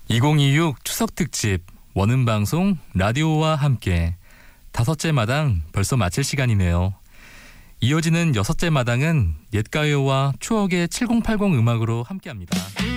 2026 추석특집 원음방송 라디오와 함께 5째 마당 벌써 마칠 시간이네요. 이어지는 6째 마당은 옛가요와 추억의 7080 음악으로 함께합니다.